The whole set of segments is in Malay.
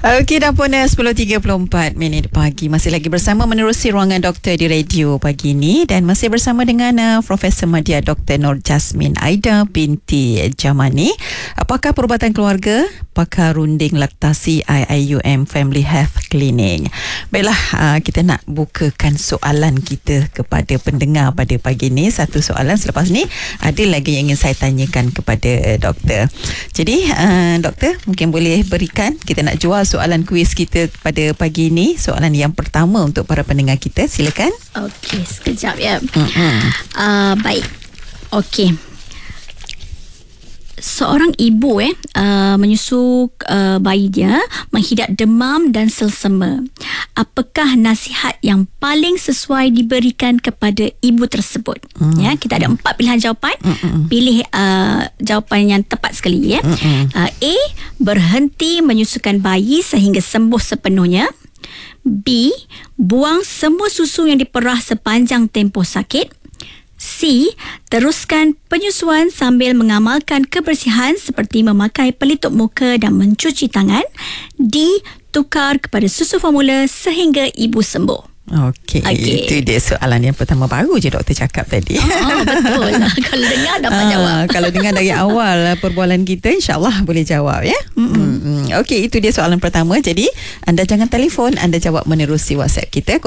Okey, dah pun 10.34 pagi. Masih lagi bersama menerusi ruangan doktor di radio pagi ini dan masih bersama dengan Profesor Madya Dr. Nur Jasmine Aida binti Jamani, pakar perubatan keluarga, pakar runding laktasi IIUM Family Health Clinic. Baiklah, kita nak bukakan soalan kita kepada pendengar pada pagi ini. Satu soalan, selepas ni ada lagi yang ingin saya tanyakan kepada doktor. Jadi doktor mungkin boleh berikan, kita nak jual soalan kuis kita pada pagi ini. Soalan yang pertama untuk para pendengar kita, silakan. Okey, sekejap ya. Baik. Okey. Seorang ibu menyusu bayi dia menghidap demam dan selsema. Apakah nasihat yang paling sesuai diberikan kepada ibu tersebut? Ya, kita ada 4 pilihan jawapan. Pilih jawapan yang tepat sekali ya. A. Berhenti menyusukan bayi sehingga sembuh sepenuhnya. B. Buang semua susu yang diperah sepanjang tempoh sakit. C. Teruskan penyusuan sambil mengamalkan kebersihan seperti memakai pelitup muka dan mencuci tangan. D. Tukar kepada susu formula sehingga ibu sembuh. Okey, itu dia soalan yang pertama. Baru je doktor cakap tadi. Betul lah. Kalau dengar dapat jawab. Kalau dengar dari awal perbualan kita, InsyaAllah boleh jawab ya. Okey, itu dia soalan pertama. Jadi anda jangan telefon, anda jawab menerusi WhatsApp kita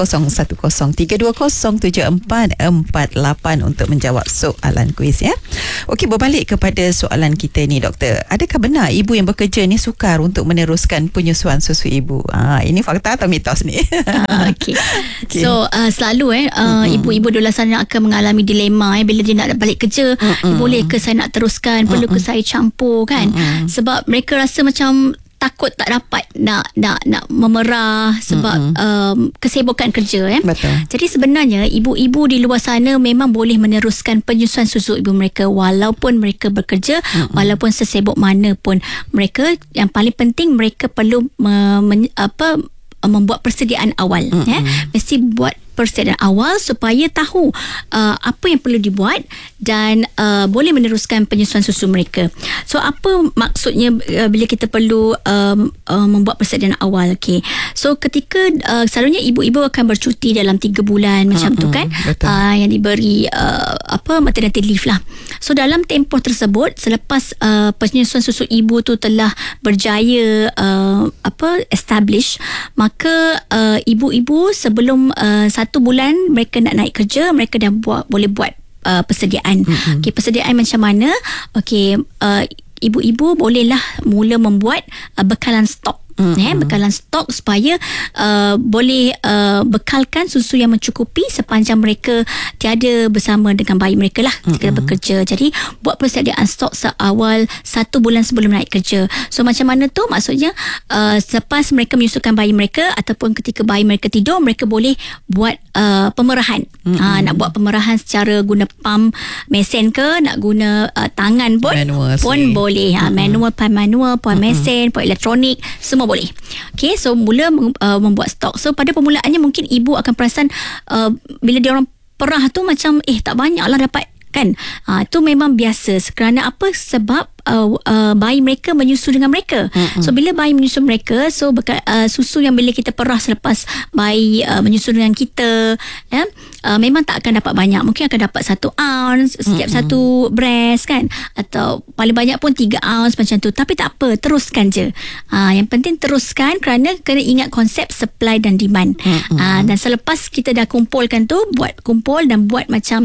0103207448 untuk menjawab soalan kuis ya. Okey, berbalik kepada soalan kita ni doktor. Adakah benar ibu yang bekerja ni sukar untuk meneruskan penyusuan susu ibu? Ini fakta atau mitos ni? Okey. Okay. So selalu ibu-ibu di luar sana akan mengalami dilema bila dia nak balik kerja. Boleh ke saya nak teruskan, perlu ke saya campur kan? Sebab mereka rasa macam takut tak dapat nak memerah sebab kesibukan kerja Betul. Jadi sebenarnya ibu-ibu di luar sana memang boleh meneruskan penyusuan susu ibu mereka walaupun mereka bekerja, walaupun sesibuk mana pun mereka. Yang paling penting mereka perlu membuat persediaan awal. Mesti buat persediaan awal supaya tahu apa yang perlu dibuat dan boleh meneruskan penyusuan susu mereka. So apa maksudnya bila kita perlu membuat persediaan awal? Okay. So ketika selalunya ibu-ibu akan bercuti dalam 3 bulan macam tu kan, yang diberi maternity leave lah. So dalam tempoh tersebut, selepas penyusuan susu ibu tu telah berjaya establish, maka ibu-ibu sebelum 1 bulan mereka nak naik kerja, mereka dah boleh buat persediaan. Okey, persediaan macam mana? Okey, ibu-ibu bolehlah mula membuat bekalan stok. Bekalan stok supaya boleh bekalkan susu yang mencukupi sepanjang mereka tiada bersama dengan bayi mereka lah ketika bekerja. Jadi buat persediaan stok seawal 1 bulan sebelum naik kerja. So macam mana tu? Maksudnya selepas mereka menyusukan bayi mereka ataupun ketika bayi mereka tidur, mereka boleh buat pemerahan. Nak buat pemerahan secara guna pump mesin ke, nak guna tangan pun boleh. Manual, pump mesin, pump elektronik, semua boleh. Okay, so mula membuat stok. So pada permulaannya mungkin ibu akan perasan bila dia orang perah tu macam tak banyak lah dapat kan. Itu memang biasa. Kerana apa? Sebab bayi mereka menyusu dengan mereka. So bila bayi menyusu mereka, so susu yang bila kita perah selepas bayi menyusu dengan kita memang tak akan dapat banyak. Mungkin akan dapat 1 ounce setiap satu breast kan, atau paling banyak pun 3 ounce macam tu. Tapi tak apa, teruskan je. Yang penting teruskan, kerana kena ingat konsep supply dan demand. Dan selepas kita dah kumpulkan tu, kumpul dan buat macam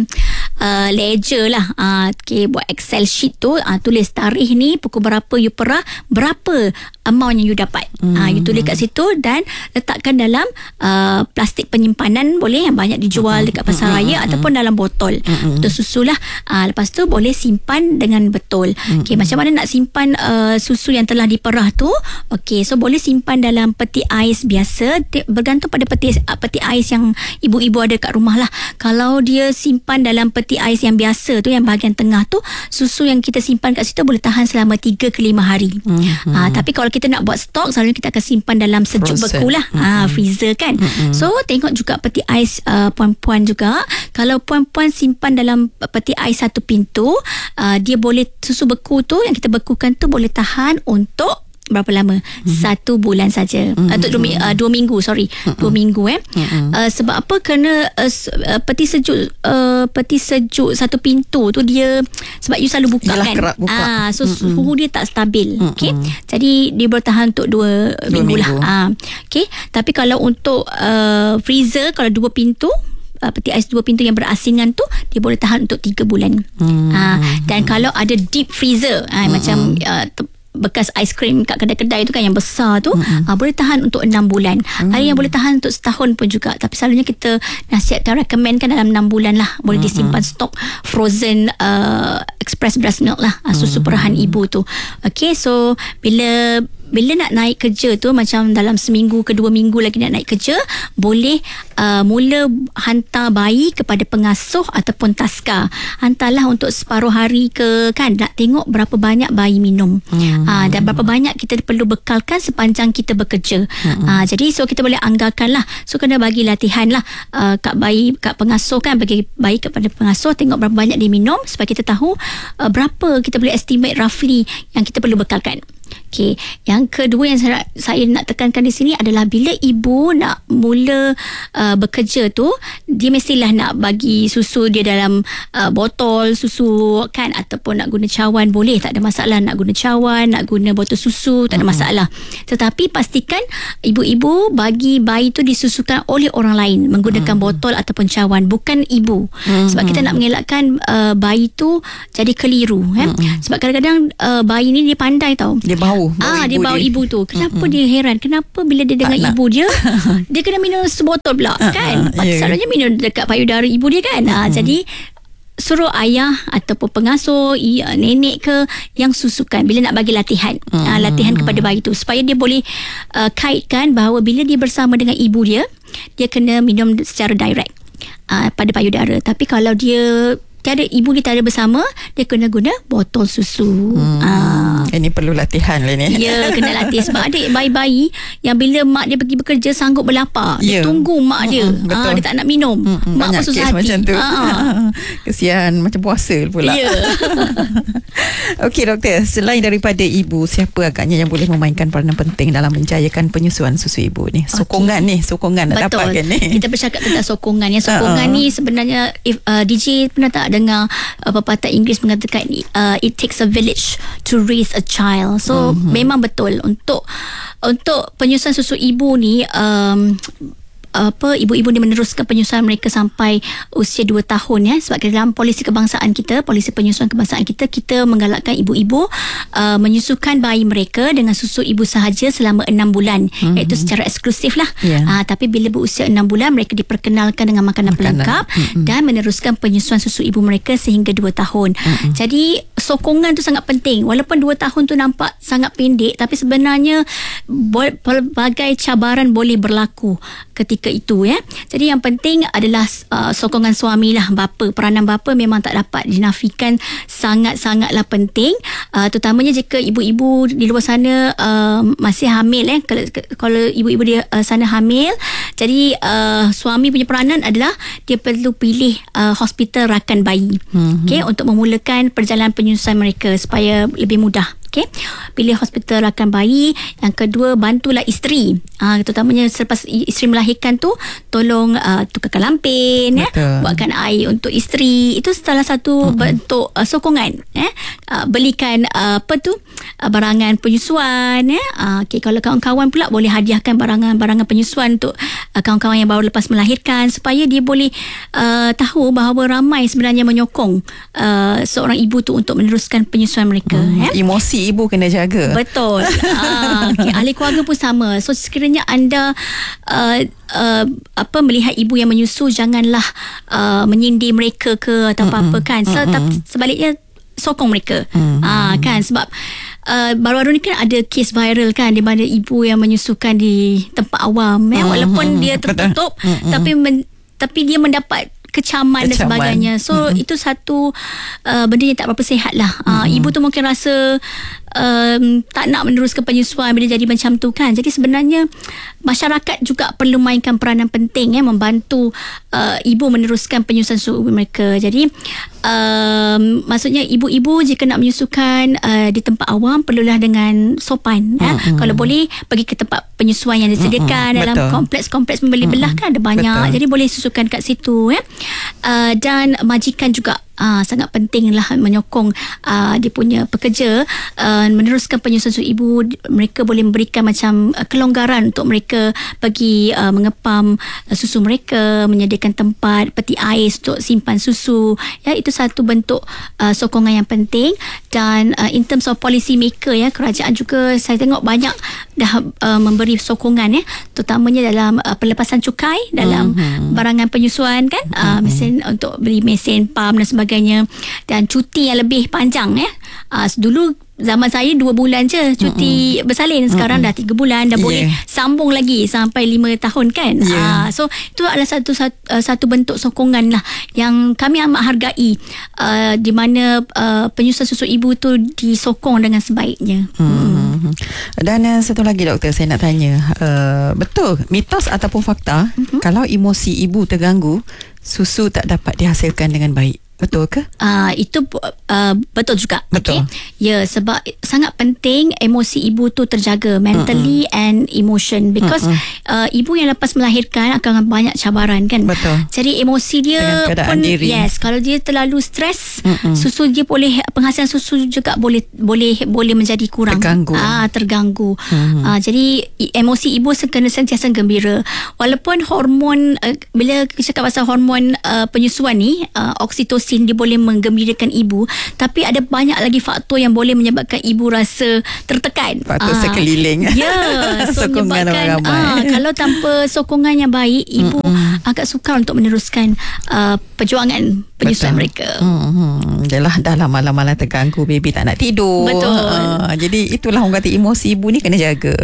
ledger lah. Buat Excel sheet tu, tulis tarikh ni pukul berapa you perah, berapa amount yang you dapat. You tulis kat situ dan letakkan dalam plastik penyimpanan, boleh yang banyak dijual dekat pasar raya ataupun dalam botol. Botol susu lah. Lepas tu boleh simpan dengan betul. Macam mana nak simpan susu yang telah diperah tu? So boleh simpan dalam peti ais biasa, bergantung pada peti ais yang ibu-ibu ada kat rumah lah. Kalau dia simpan dalam peti ais yang biasa tu, yang bahagian tengah tu, susu yang kita simpan kat situ boleh tahan selama 3 ke 5 hari. Tapi kalau kita nak buat stok, selalunya kita akan simpan dalam sejuk beku lah. Freezer kan. So tengok juga peti ais puan-puan juga. Kalau puan-puan simpan dalam peti ais 1 pintu, dia boleh, susu beku tu yang kita bekukan tu boleh tahan untuk berapa lama? 1 bulan saja. Untuk 2 minggu, 2 minggu sebab apa? Kerana peti sejuk satu pintu tu dia, sebab you selalu buka. Yalah, kan kerap buka. so suhu dia tak stabil. Okay, jadi dia bertahan untuk 2 minggu lah. Okay, tapi kalau untuk freezer, kalau 2 pintu, peti ais 2 pintu yang berasingan tu, dia boleh tahan untuk 3 bulan. Dan kalau ada deep freezer, macam bekas aiskrim kat kedai-kedai tu kan, yang besar tu, boleh tahan untuk 6 bulan. Ada yang boleh tahan untuk setahun pun juga, tapi selalunya kita nasihatkan, recommend kan dalam 6 bulan lah boleh disimpan stok frozen express breast milk lah, susu perahan ibu tu. Okay, so bila nak naik kerja tu, macam dalam seminggu ke 2 minggu lagi nak naik kerja, boleh mula hantar bayi kepada pengasuh ataupun taska. Hantarlah untuk separuh hari ke, kan, nak tengok berapa banyak bayi minum, dan berapa banyak kita perlu bekalkan sepanjang kita bekerja. Jadi so kita boleh anggarkan lah. So kena bagi latihan lah kat pengasuh kan, bagi bayi kepada pengasuh, tengok berapa banyak dia minum, supaya kita tahu berapa kita boleh estimate roughly yang kita perlu bekalkan. Okay. Yang kedua yang saya nak tekankan di sini adalah bila ibu nak mula bekerja tu, dia mestilah nak bagi susu dia dalam botol susu kan, ataupun nak guna cawan, boleh, tak ada masalah. Nak guna cawan, nak guna botol susu, tak ada masalah. Tetapi pastikan ibu-ibu bagi bayi tu disusukan oleh orang lain menggunakan botol ataupun cawan, bukan ibu. Sebab kita nak mengelakkan bayi tu jadi keliru. Sebab kadang-kadang bayi ni dia pandai tau, dia bau ibu tu. Kenapa dia heran, kenapa bila dia dengan ibu dia dia kena minum sebotol pula kan. Selalunya minum dekat payudara ibu dia kan. Jadi suruh ayah ataupun pengasuh, nenek ke, yang susukan bila nak bagi latihan kepada bayi tu, supaya dia boleh kaitkan bahawa bila dia bersama dengan ibu dia kena minum secara direct pada payudara. Tapi kalau ibu dia tak ada bersama, dia kena guna botol susu. Ini perlu latihan lah ni. Ya, kena latih. Sebab ada bayi-bayi yang bila mak dia pergi bekerja sanggup berlapar, dia tunggu mak dia. Dia tak nak minum. Mak pun susah hati macam tu. Kesian, macam puasa pula. Okey doktor, selain daripada ibu, siapa agaknya yang boleh memainkan peranan penting dalam menjayakan penyusuan susu ibu ni? Sokongan nak dapatkan ni. Kita bercakap tentang sokongan. Yang sokongan ni sebenarnya, DJ pernah tak dengar pepatah Inggeris mengatakan it takes a village to raise a child. So memang betul untuk penyusuan susu ibu ni, ibu-ibu ni meneruskan penyusuan mereka sampai usia 2 tahun ya. Sebab dalam polisi kebangsaan kita, polisi penyusuan kebangsaan kita menggalakkan ibu-ibu menyusukan bayi mereka dengan susu ibu sahaja selama 6 bulan, iaitu secara eksklusif lah. Tapi bila berusia 6 bulan, mereka diperkenalkan dengan makanan pelengkap dan meneruskan penyusuan susu ibu mereka sehingga 2 tahun. Jadi sokongan tu sangat penting. Walaupun 2 tahun tu nampak sangat pendek, tapi sebenarnya pelbagai cabaran boleh berlaku ketika itu ya. Jadi yang penting adalah sokongan suami lah, bapa. Peranan bapa memang tak dapat dinafikan, sangat-sangatlah penting, terutamanya jika ibu-ibu di luar sana masih hamil kalau ibu-ibu di sana hamil. Jadi suami punya peranan adalah dia perlu pilih hospital rakan bayi, okay, untuk memulakan perjalanan penyusuan mereka supaya lebih mudah. Okay. Pilih hospital rakan bayi. Yang kedua, bantulah isteri, terutamanya selepas isteri melahirkan tu, tolong tukarkan lampin, buatkan air untuk isteri. Itu salah satu bentuk sokongan. Belikan barangan penyusuan. Okay, kalau kawan-kawan pula boleh hadiahkan barangan penyusuan untuk kawan-kawan yang baru lepas melahirkan, supaya dia boleh tahu bahawa ramai sebenarnya menyokong seorang ibu tu untuk meneruskan penyusuan mereka. Emosi ibu kena jaga. Betul. Okay, ahli keluarga pun sama. So sekiranya anda melihat ibu yang menyusu, janganlah menyindir mereka ke atau apa-apa kan. Sebaliknya sokong mereka. Kan, sebab baru-baru ni kan ada kes viral kan, di mana ibu yang menyusukan di tempat awam, walaupun dia tertutup, tapi dia mendapat kecaman dan sebagainya. So itu satu benda yang tak berapa sihat lah. Ibu tu mungkin rasa tak nak meneruskan penyusuan bila jadi macam tu kan. Jadi sebenarnya masyarakat juga perlu mainkan peranan penting membantu ibu meneruskan penyusuan susu mereka. Jadi maksudnya ibu-ibu jika nak menyusukan di tempat awam perlulah dengan sopan. Kalau boleh pergi ke tempat penyusuan yang disediakan dalam kompleks-kompleks membeli belah kan ada banyak. Jadi boleh susukan kat situ dan majikan juga sangat penting lah menyokong dia punya pekerja meneruskan penyusuan susu ibu. Mereka boleh memberikan macam kelonggaran untuk mereka bagi mengepam susu mereka, menyediakan tempat peti ais untuk simpan susu. Itu satu bentuk sokongan yang penting. Dan in terms of policy maker kerajaan juga saya tengok banyak dah memberi sokongan terutamanya dalam pelepasan cukai dalam barangan penyusuan kan, mesin untuk beli mesin pam dan sebagainya, dan cuti yang lebih panjang dulu zaman saya 2 bulan je cuti bersalin, sekarang dah 3 bulan dah boleh sambung lagi sampai 5 tahun kan. So itu adalah satu bentuk sokongan lah yang kami amat hargai, di mana penyusuan susu ibu tu disokong dengan sebaiknya. Dan satu lagi doktor, saya nak tanya, betul mitos ataupun fakta kalau emosi ibu terganggu susu tak dapat dihasilkan dengan baik? Betul ke? Itu betul juga. Betul. Ya, sebab sangat penting emosi ibu tu terjaga mentally and emotion, because ibu yang lepas melahirkan akan banyak cabaran kan. Betul. Jadi emosi dia pun diri. kalau dia terlalu stres, susu dia boleh, penghasilan susu juga boleh menjadi kurang, terganggu. Jadi emosi ibu kena sentiasa gembira. Walaupun hormon bila kita cakap pasal hormon penyusuan ni, oksitosin dia boleh menggembirakan ibu, tapi ada banyak lagi faktor yang boleh menyebabkan ibu rasa tertekan. Faktor sekeliling. So sokongan orang ramai. Kalau tanpa sokongan yang baik, ibu agak sukar untuk meneruskan perjuangan penyusuan mereka. Dah lama-lama terganggu, baby tak nak tidur. Betul. Jadi itulah orang kata emosi ibu ni kena jaga.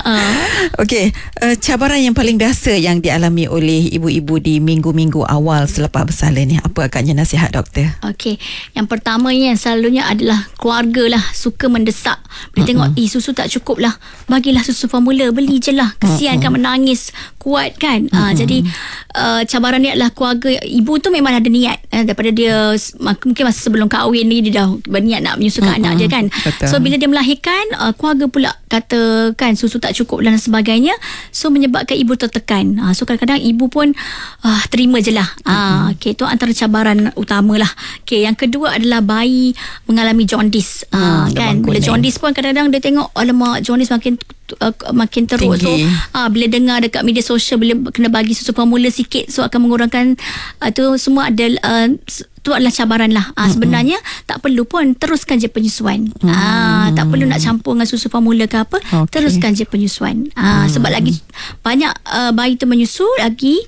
Okey, cabaran yang paling biasa yang dialami oleh ibu-ibu di minggu-minggu awal selepas bersalin ni, apa agaknya nasihat doktor? Okey, yang pertamanya yang selalunya adalah keluarga lah suka mendesak. Bila tengok susu tak cukup lah, bagilah susu formula, beli je lah, kesian kan menangis kuat kan. Jadi cabaran ni adalah keluarga. Ibu tu memang ada niat daripada dia mungkin masa sebelum kahwin ni dia dah berniat nak menyusukan anak dia kan. Betul. So bila dia melahirkan, keluarga pula kata kan susu tak cukup dan sebagainya, so menyebabkan ibu tertekan. So kadang-kadang ibu pun terima je lah. Okay, itu antara cabaran utama lah. Okay, yang kedua adalah bayi mengalami jaundice. Kan bila jaundice pun kadang-kadang dia tengok alamak jaundice makin teruk. Tinggi. So bila dengar dekat media sosial bila kena bagi susu formula sikit, so akan mengurangkan tu semua ada tu adalah cabaran lah. Sebenarnya tak perlu pun, teruskan je penyusuan. Tak perlu nak campur dengan susu formula ke apa, teruskan je penyusuan. Sebab lagi banyak bayi tu menyusu lagi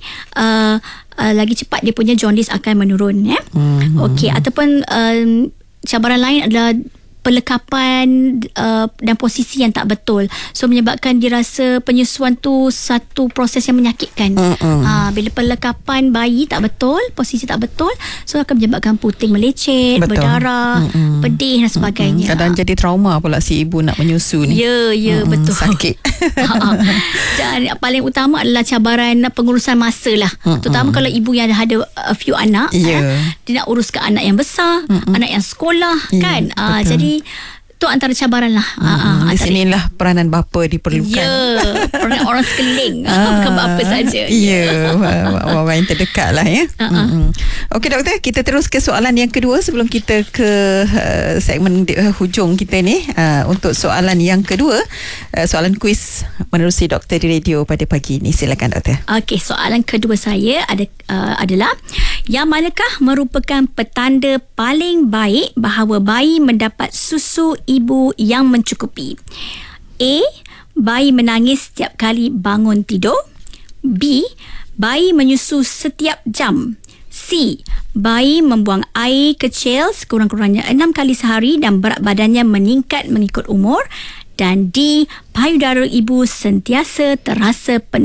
cepat dia punya jaundice akan menurun. Okey, ataupun cabaran lain adalah pelekapan dan posisi yang tak betul, so menyebabkan dia rasa penyusuan tu satu proses yang menyakitkan. Bila pelekapan bayi tak betul, posisi tak betul, so akan menyebabkan puting melecet, berdarah, pedih dan sebagainya. Kadang jadi trauma pula si ibu nak menyusu ni. Ya, betul. Sakit. Dan yang paling utama adalah cabaran pengurusan masa lah. Terutama kalau ibu yang ada a few anak, dia nak uruskan anak yang besar, anak yang sekolah kan. Jadi tu antara cabaran lah. Di sinilah peranan bapa diperlukan. Ya, peranan orang sekeliling, bukan bapa saja. Ya, orang yang terdekat lah ya. Okey doktor, kita terus ke soalan yang kedua sebelum kita ke segmen hujung kita ni. Untuk soalan yang kedua, soalan kuis menerusi doktor di radio pada pagi ini. Silakan doktor. Okey, soalan kedua saya adalah yang manakah merupakan petanda paling baik bahawa bayi mendapat susu ibu yang mencukupi? A. Bayi menangis setiap kali bangun tidur. B. Bayi menyusu setiap jam. C. Bayi membuang air kecil sekurang-kurangnya 6 kali sehari dan berat badannya meningkat mengikut umur. Dan D. Payudara ibu sentiasa terasa penuh.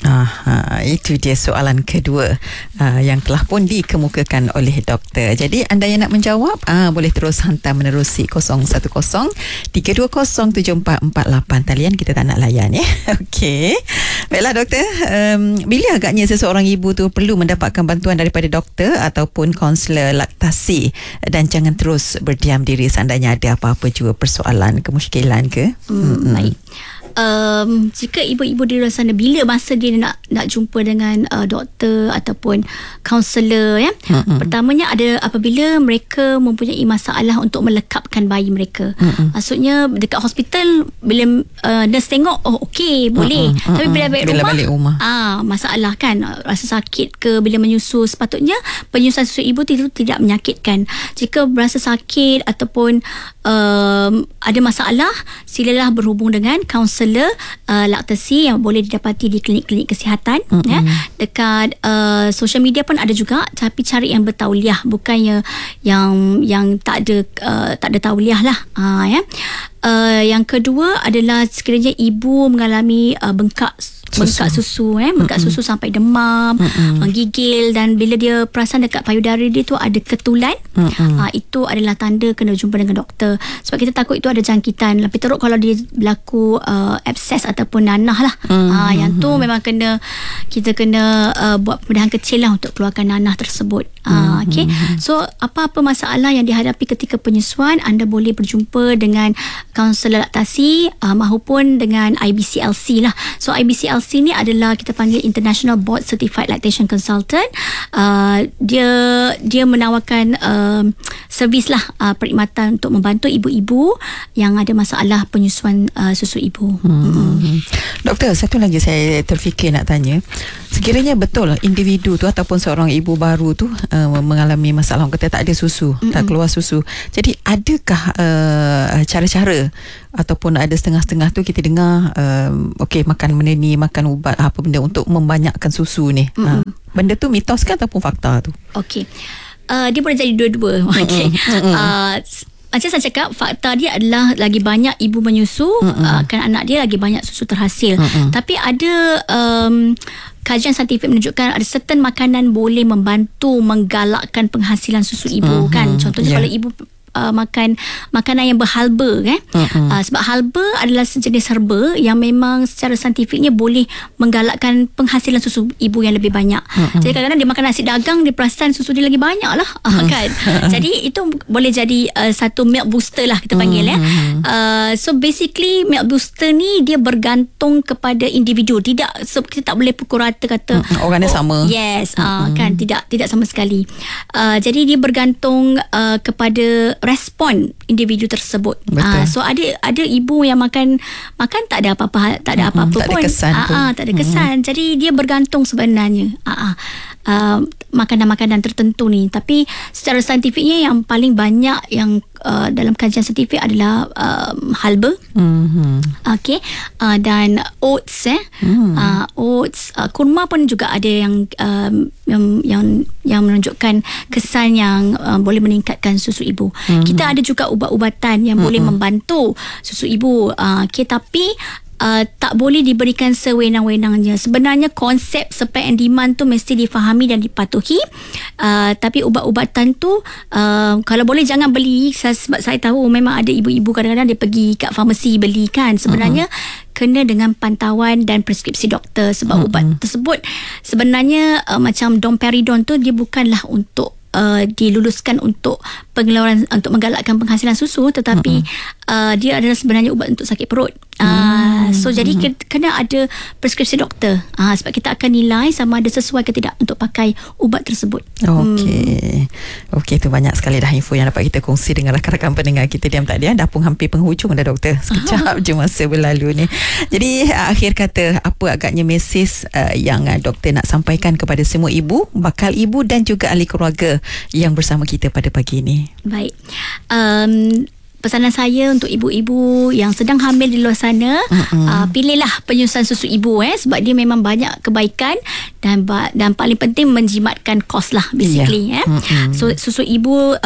Itu dia soalan kedua yang telah pun dikemukakan oleh doktor. Jadi anda yang nak menjawab boleh terus hantar menerusi 010-320-7448. Talian kita tak nak layan ya. Okey. Baiklah doktor, bila agaknya seseorang ibu tu perlu mendapatkan bantuan daripada doktor ataupun kaunselor laktasi, dan jangan terus berdiam diri seandainya ada apa-apa juga persoalan, kemusykilan ke? Baik. Jika ibu-ibu di luar sana, bila masa dia nak jumpa dengan doktor ataupun kaunselor ya. Pertamanya ada apabila mereka mempunyai masalah untuk melekapkan bayi mereka. Maksudnya dekat hospital bila nurse tengok okey boleh. Tapi bila balik rumah masalah kan, rasa sakit ke bila menyusu, sepatutnya penyusuan susu ibu itu tidak menyakitkan. Jika berasa sakit ataupun ada masalah, silalah berhubung dengan kaunselor laktasi yang boleh didapati di klinik-klinik kesihatan ya. Dekat social media pun ada juga, tapi cari yang bertauliah, bukannya yang tak ada tauliah lah ya. Yang kedua adalah sekiranya ibu mengalami bengkak susu sampai demam, menggigil, dan bila dia perasan dekat payudara dia tu ada ketulan, itu adalah tanda kena jumpa dengan doktor. Sebab kita takut itu ada jangkitan. Lebih teruk kalau dia berlaku abses ataupun nanah lah. Yang tu memang kita kena buat pembedahan kecil lah untuk keluarkan nanah tersebut. Okay. So apa-apa masalah yang dihadapi ketika penyusuan, anda boleh berjumpa dengan kaunselor laktasi maupun dengan IBCLC lah. So IBCLC ni adalah kita panggil International Board Certified Lactation Consultant. Dia menawarkan servis lah, perkhidmatan untuk membantu ibu-ibu yang ada masalah penyusuan susu ibu. Doktor, satu lagi saya terfikir nak tanya. Sekiranya betul individu tu ataupun seorang ibu baru tu mengalami masalah, orang kata tak ada susu, tak keluar susu. Jadi adakah cara-cara ataupun ada setengah-setengah tu kita dengar okey, makan benda ni, makan ubat apa benda untuk membanyakkan susu ni. Benda tu mitos ke ataupun fakta tu? Okey. Dia boleh jadi dua-dua. Okey. Macam saya cakap, fakta dia adalah lagi banyak ibu menyusu, kan anak dia lagi banyak susu terhasil. Tapi ada kajian saintifik menunjukkan ada certain makanan boleh membantu menggalakkan penghasilan susu ibu kan. Contohnya kalau ibu makan makanan yang berhalba kan. Sebab halba adalah sejenis herba yang memang secara saintifiknya boleh menggalakkan penghasilan susu ibu yang lebih banyak. Jadi kadang-kadang dia makan nasi dagang, dia perasan susu dia lagi banyak lah kan. Jadi itu boleh jadi satu milk booster lah kita panggil ya. So basically milk booster ni dia bergantung kepada individu. Kita tak boleh pukul rata kata orangnya sama. Yes, kan tidak sama sekali. Jadi dia bergantung kepada respon individu tersebut. So ada ibu yang makan tak ada apa-apa, tak ada apa-apa tak pun. Ada kesan tak ada kesan. Jadi dia bergantung sebenarnya. Makanan-makanan tertentu ni. Tapi secara saintifiknya yang paling banyak yang dalam kajian saintifik adalah halba, okay, dan oats, oats, kurma pun juga ada yang menunjukkan kesan yang boleh meningkatkan susu ibu. Kita ada juga ubat-ubatan yang boleh membantu susu ibu, okay, tapi tak boleh diberikan sewenang-wenangnya. Sebenarnya konsep supply and demand tu mesti difahami dan dipatuhi. Tapi ubat-ubatan tu kalau boleh jangan beli, sebab saya tahu memang ada ibu-ibu kadang-kadang dia pergi kat farmasi beli kan. Sebenarnya kena dengan pantauan dan preskripsi doktor. Sebab ubat tersebut sebenarnya macam domperidone tu dia bukanlah untuk diluluskan untuk pengeluaran untuk menggalakkan penghasilan susu, tetapi dia adalah sebenarnya ubat untuk sakit perut. So jadi kena ada preskripsi doktor, sebab kita akan nilai sama ada sesuai ke tidak untuk pakai ubat tersebut. Okey, tu banyak sekali dah info yang dapat kita kongsi dengan rakan-rakan pendengar kita. Diam tak diam dah pun hampir penghujung dah doktor. Sekejap je masa berlalu ni. Jadi akhir kata, apa agaknya mesej yang doktor nak sampaikan kepada semua ibu, bakal ibu dan juga ahli keluarga yang bersama kita pada pagi ini? Baik. Pesanan saya untuk ibu-ibu yang sedang hamil di luar sana, pilihlah penyusuan susu ibu sebab dia memang banyak kebaikan dan paling penting menjimatkan kos lah basically. So susu ibu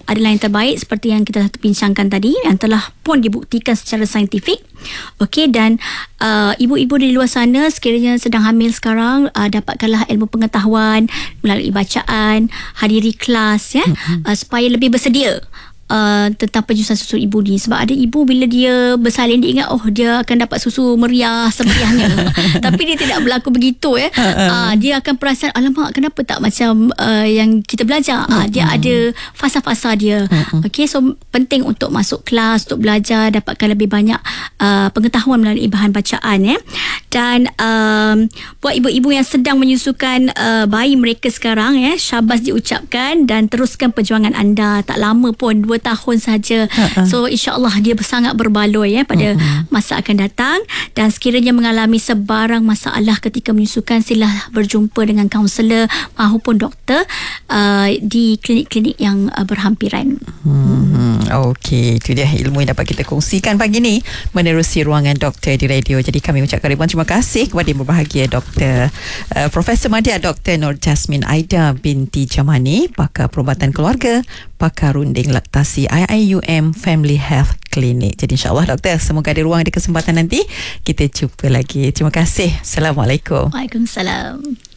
adalah yang terbaik seperti yang kita bincangkan tadi, yang telah pun dibuktikan secara saintifik. Okey, dan ibu-ibu di luar sana sekiranya sedang hamil sekarang, dapatkanlah ilmu pengetahuan melalui bacaan, hadiri kelas ya, supaya lebih bersedia tentang penyusuan susu ibu ni. Sebab ada ibu bila dia bersalin, dia ingat dia akan dapat susu meriah semeriahnya tapi dia tidak berlaku begitu ya. Dia akan perasan, alamak, kenapa tak macam yang kita belajar. Dia ada fasa-fasa dia. Okey, so penting untuk masuk kelas, untuk belajar, dapatkan lebih banyak pengetahuan melalui bahan bacaan ya. Dan buat ibu-ibu yang sedang menyusukan bayi mereka sekarang ya, syabas diucapkan dan teruskan perjuangan anda. Tak lama pun, 2 tahun saja. So insya-Allah dia sangat berbaloi ya pada masa akan datang. Dan sekiranya mengalami sebarang masalah ketika menyusukan, sila berjumpa dengan kaunselor maupun doktor di klinik-klinik yang berhampiran. Okey, itu dia ilmu yang dapat kita kongsikan pagi ni menerusi ruangan doktor di radio. Jadi kami ucapkan ribuan terima kasih kepada yang berbahagia Dr. Profesor Madya Dr. Nur Jasmine Aida binti Jamani, pakar perubatan keluarga, pakar runding laktasi IIUM Family Health Clinic. Jadi insyaAllah doktor, semoga ada ruang, ada kesempatan nanti kita jumpa lagi. Terima kasih. Assalamualaikum. Waalaikumsalam.